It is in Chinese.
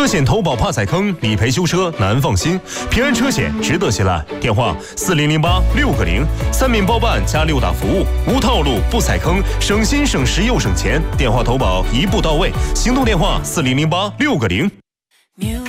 车险投保怕踩坑，理赔修车难放心。平安车险值得信赖。电话4008-6个0，3名包办加6大服务，无套路不踩坑，省心省时又省钱。电话投保一步到位，行动电话4008-6个0。